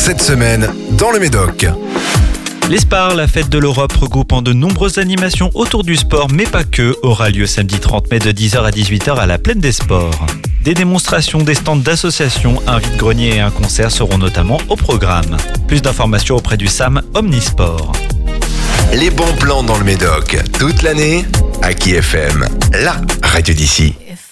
cette semaine dans le Médoc. L'ESPAR, la fête de l'Europe regroupant de nombreuses animations autour du sport, mais pas que, aura lieu samedi 30 mai de 10h à 18h à la Plaine des Sports. Des démonstrations, des stands d'associations, un vide-grenier et un concert seront notamment au programme. Plus d'informations auprès du SAM Omnisport. Les bons plans dans le Médoc, toute l'année, Aki FM, la radio d'ici.